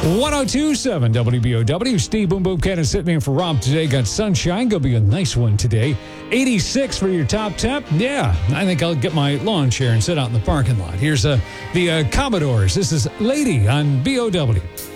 1027 WBOW. Steve Boom Boom Cannon sitting in for Rob today. Got sunshine. Gonna be a nice one today. 86 for your top temp. Yeah, I think I'll get my lawn chair and sit out in the parking lot. Here's the Commodores. This is Lady on BOW.